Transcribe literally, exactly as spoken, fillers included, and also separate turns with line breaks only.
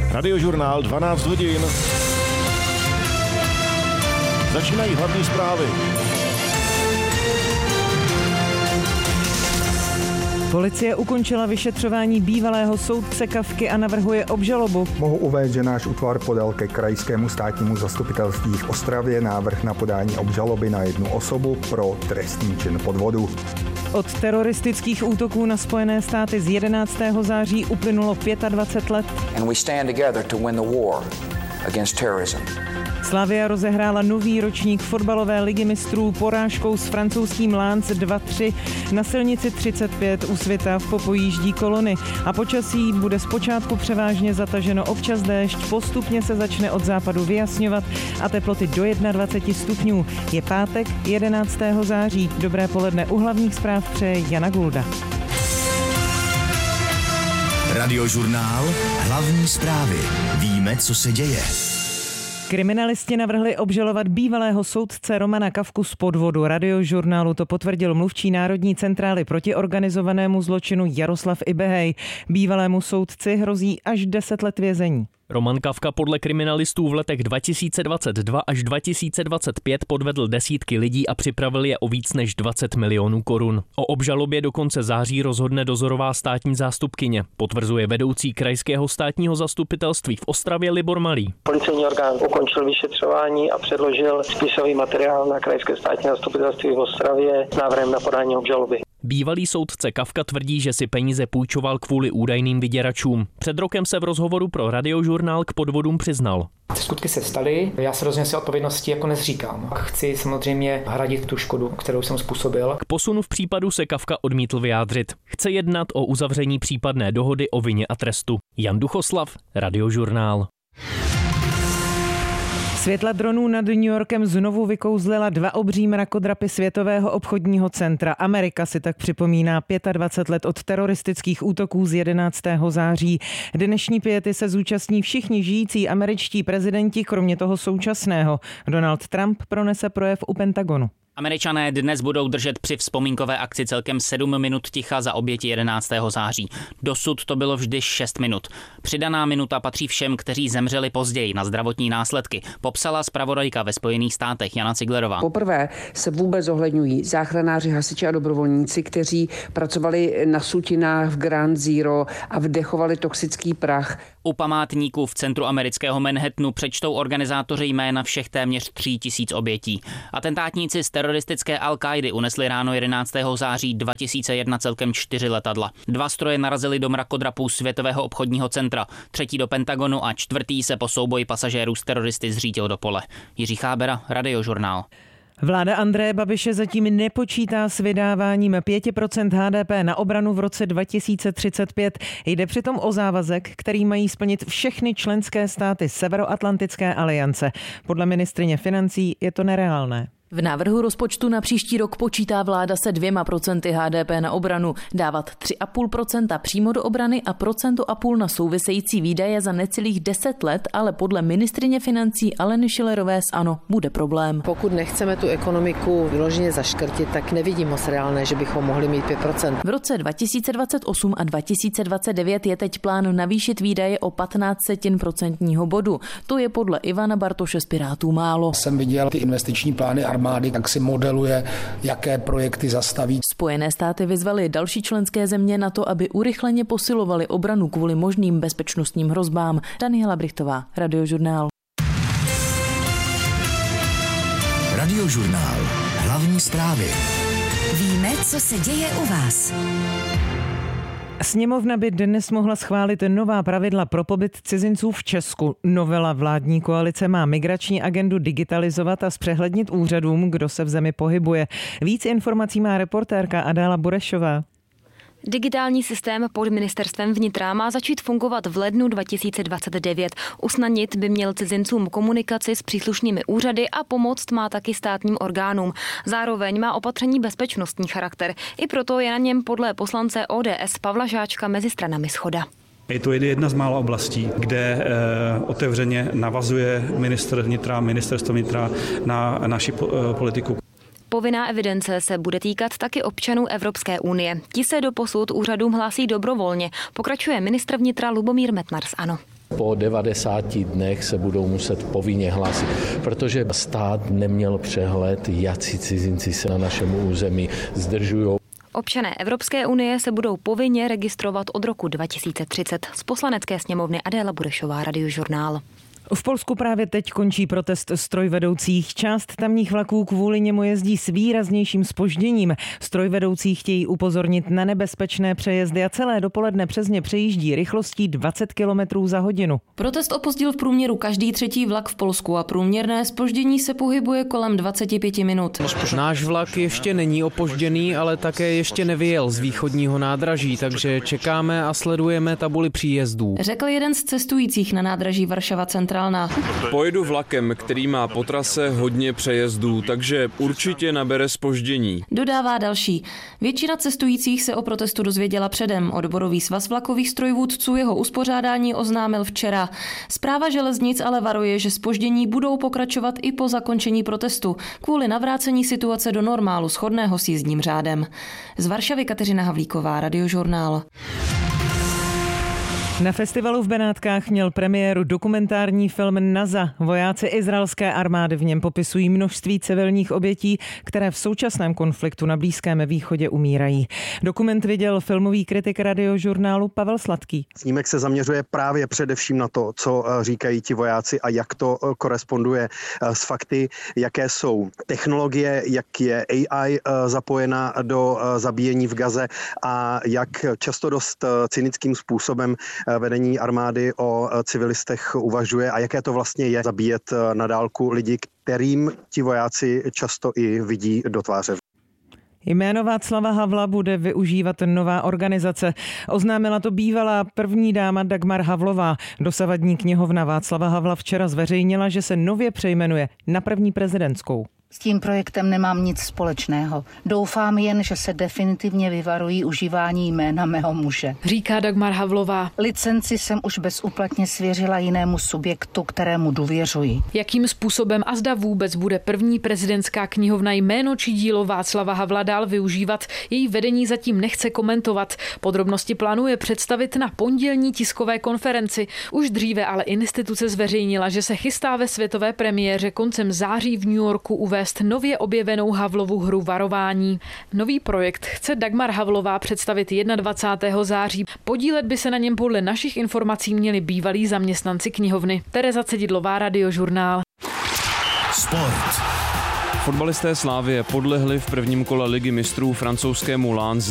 Radiožurnál dvanáct hodin. Začínají hlavní zprávy.
Policie ukončila vyšetřování bývalého soudce Kafky a navrhuje obžalobu.
Mohu uvést, že náš útvar podal ke krajskému státnímu zastupitelství v Ostravě návrh na podání obžaloby na jednu osobu pro trestný čin podvodu.
Od teroristických útoků na Spojené státy z jedenáctého září uplynulo dvacet pět let.
And we stand together to win the war against terrorism.
Slavia rozehrála nový ročník fotbalové ligy mistrů porážkou s francouzským Lens dva tři. Na silnici třicet pět u Svitav popojíždí kolony a počasí bude zpočátku převážně zataženo, občas déšť, postupně se začne od západu vyjasňovat a teploty do dvacet jedna stupňů. Je pátek jedenáctého září. Dobré poledne, u hlavních zpráv přeje Jana Gulda.
Radiožurnál, hlavní zprávy. Víme, co se děje.
Kriminalisti navrhli obžalovat bývalého soudce Romana Kafku z podvodu. Radiožurnálu to potvrdil mluvčí Národní centrály proti organizovanému zločinu Jaroslav Ibehej. Bývalému soudci hrozí až deset let vězení.
Roman Kafka podle kriminalistů v letech dva tisíce dvacet dva až dva tisíce dvacet pět podvedl desítky lidí a připravil je o víc než dvacet milionů korun. O obžalobě do konce září rozhodne dozorová státní zástupkyně, potvrzuje vedoucí krajského státního zastupitelství v Ostravě Libor Malý.
Policejní orgán ukončil vyšetřování a předložil spisový materiál na krajské státní zastupitelství v Ostravě s návrhem na podání obžaloby.
Bývalý soudce Kafka tvrdí, že si peníze půjčoval kvůli údajným vyděračům. Před rokem se v rozhovoru pro Radiožurnál k podvodům přiznal.
Ty skutky se staly, já se rozhodně si odpovědnosti jako nezříkám. Chci samozřejmě hradit tu škodu, kterou jsem způsobil.
K posunu v případu se Kafka odmítl vyjádřit. Chce jednat o uzavření případné dohody o vině a trestu. Jan Duchoslav, Radiožurnál.
Světla dronů nad New Yorkem znovu vykouzlila dva obří mrakodrapy Světového obchodního centra. Amerika si tak připomíná dvacet pět let od teroristických útoků z jedenáctého září. Dnešní piety se zúčastní všichni žijící američtí prezidenti, kromě toho současného. Donald Trump pronese projev u Pentagonu.
Američané dnes budou držet při vzpomínkové akci celkem sedm minut ticha za oběti jedenáctého září. Dosud to bylo vždy šest minut. Přidaná minuta patří všem, kteří zemřeli později na zdravotní následky, popsala zpravodajka ve Spojených státech Jana Ciglerová.
Poprvé se vůbec zohledňují záchranáři, hasiči a dobrovolníci, kteří pracovali na sutinách v Ground Zero a vdechovali toxický prach.
U památníků v centru amerického Manhattanu přečtou organizátoři jména všech téměř tří tisíc obětí. Atentátníci z teroristické Al-Káidy unesli ráno jedenáctého září dva tisíce jedna celkem čtyři letadla. Dva stroje narazily do mrakodrapů Světového obchodního centra, třetí do Pentagonu a čtvrtý se po souboji pasažérů s teroristy zřítil do pole. Jiří Chábera, Radiožurnál.
Vláda Andreje Babiše zatím nepočítá s vydáváním pět procent H D P na obranu v roce dva tisíce třicet pět. Jde přitom o závazek, který mají splnit všechny členské státy Severoatlantické aliance. Podle ministryně financí je to nereálné.
V návrhu rozpočtu na příští rok počítá vláda se dvěma procenty H D P na obranu, dávat tři a půl procenta přímo do obrany a procento a půl na související výdaje za necelých deset let, ale podle ministryně financí Aleny Schillerové z ANO bude problém.
Pokud nechceme tu ekonomiku vyloženě zaškrtit, tak nevidím moc reálné, že bychom mohli mít pět procent.
V roce dva tisíce dvacet osm a dva tisíce dvacet devět je teď plán navýšit výdaje o patnáct setin procentního bodu. To je podle Ivana Bartoše z Pirátů málo.
Jsem viděl ty investiční plány armády, tak si modeluje, jaké projekty zastaví.
Spojené státy vyzvaly další členské země na to, aby urychleně posilovaly obranu kvůli možným bezpečnostním hrozbám. Daniela Brichtová, Radiožurnál.
Radiožurnál. Hlavní zprávy.
Víme, co se děje u vás.
Sněmovna by dnes mohla schválit nová pravidla pro pobyt cizinců v Česku. Novela vládní koalice má migrační agendu digitalizovat a zpřehlednit úřadům, kdo se v zemi pohybuje. Víc informací má reportérka Adéla Burešová.
Digitální systém pod ministerstvem vnitra má začít fungovat v lednu dva tisíce dvacet devět. Usnadnit by měl cizincům komunikaci s příslušnými úřady a pomoct má taky státním orgánům. Zároveň má opatření bezpečnostní charakter. I proto je na něm podle poslance O D S Pavla Žáčka mezi stranami shoda.
Je to jedna z mála oblastí, kde eh, otevřeně navazuje ministr vnitra, ministerstvo vnitra na naši po, eh, politiku.
Povinná evidence se bude týkat taky občanů Evropské unie. Ti se doposud úřadům hlásí dobrovolně, pokračuje ministr vnitra Lubomír Metnar z ANO.
Po devadesáti dnech se budou muset povinně hlásit, protože stát neměl přehled, jací cizinci se na našem území zdržují.
Občané Evropské unie se budou povinně registrovat od roku dva tisíce třicet. Z Poslanecké sněmovny Adéla Burešová, Radiožurnál.
V Polsku právě teď končí protest strojvedoucích. Část tamních vlaků kvůli němu jezdí s výraznějším zpožděním. Strojvedoucí chtějí upozornit na nebezpečné přejezdy a celé dopoledne přes ně přejíždí rychlostí dvacet kilometrů za hodinu.
Protest opozdil v průměru každý třetí vlak v Polsku a průměrné zpoždění se pohybuje kolem dvacet pět minut.
Náš vlak ještě není opožděný, ale také ještě nevyjel z východního nádraží, takže čekáme a sledujeme tabuli příjezdů.
Řekl jeden z cestujících na nádraží Varšava Centrálna.
Pojedu vlakem, který má po trase hodně přejezdů, takže určitě nabere zpoždění.
Dodává další. Většina cestujících se o protestu dozvěděla předem. Odborový svaz vlakových strojvůdců jeho uspořádání oznámil včera. Správa železnic ale varuje, že zpoždění budou pokračovat i po zakončení protestu kvůli navrácení situace do normálu shodného s jízdním řádem. Z Varšavy Kateřina Havlíková, Radiožurnál.
Na festivalu v Benátkách měl premiéru dokumentární film Naza. Vojáci izraelské armády v něm popisují množství civilních obětí, které v současném konfliktu na Blízkém východě umírají. Dokument viděl filmový kritik Radiožurnálu Pavel Sladký.
Snímek se zaměřuje právě především na to, co říkají ti vojáci a jak to koresponduje s fakty, jaké jsou technologie, jak je A I zapojena do zabíjení v Gaze a jak často dost cynickým způsobem vedení armády o civilistech uvažuje a jaké to vlastně je zabíjet na dálku lidi, kterým ti vojáci často i vidí do tváře.
Jméno Václava Havla bude využívat nová organizace. Oznámila to bývalá první dáma Dagmar Havlová. Dosavadní knihovna Václava Havla včera zveřejnila, že se nově přejmenuje na první prezidentskou.
S tím projektem nemám nic společného. Doufám jen, že se definitivně vyvarují užívání jména mého muže.
Říká Dagmar Havlová.
Licenci jsem už bezúplatně svěřila jinému subjektu, kterému důvěřuji.
Jakým způsobem a zda vůbec bude první prezidentská knihovna jméno či dílo Václava Havla dál využívat, její vedení zatím nechce komentovat. Podrobnosti plánuje představit na pondělní tiskové konferenci. Už dříve ale instituce zveřejnila, že se chystá ve světové premiéře koncem září v New Yorku uvést nově objevenou Havlovu hru Varování. Nový projekt chce Dagmar Havlová představit dvacátého prvního září. Podílet by se na něm podle našich informací měli bývalí zaměstnanci knihovny. Tereza Cedidlová, Radiožurnál.
Sport. Fotbalisté Slavie podlehli v prvním kole Ligy mistrů francouzskému Lens